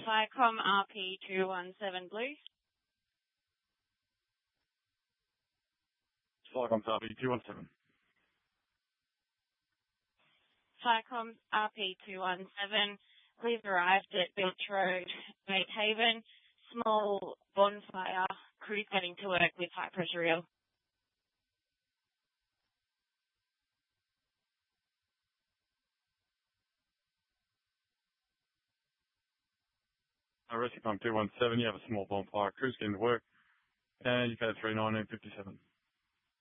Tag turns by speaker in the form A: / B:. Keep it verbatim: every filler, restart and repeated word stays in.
A: Firecom R P two one seven Blue.
B: Firecom R P two one seven.
A: Firecom R P two one seven. We've arrived at Beach Road, Maidhaven. Small bonfire. Crew's heading to work with high pressure reel.
B: Uh, Rescue Pump two one seven, you have a small bonfire. Crew's getting to work. And you've had three nineteen fifty-seven.